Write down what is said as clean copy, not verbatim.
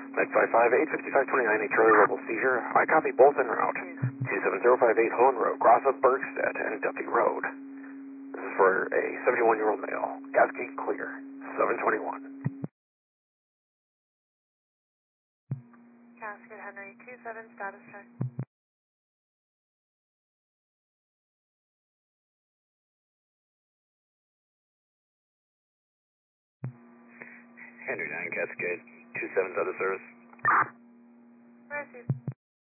855-29, a Charlie Rebel seizure. I copy both en route. 27058 Hone Road, cross of Bergstead and Duffy Road. This is for a 71-year-old male. Cascade clear. 721. Cascade Henry 27, status check. Henry 9 Cascade 27 out of service. Received.